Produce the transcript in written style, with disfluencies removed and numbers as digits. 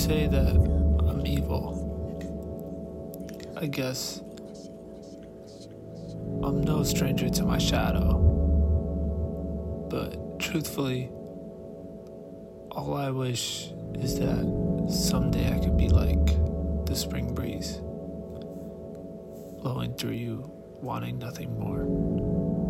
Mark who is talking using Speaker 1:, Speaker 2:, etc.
Speaker 1: say that I'm evil. I guess I'm no stranger to my shadow. But truthfully, all I wish is that someday I could be like the spring breeze, blowing through you, wanting nothing more.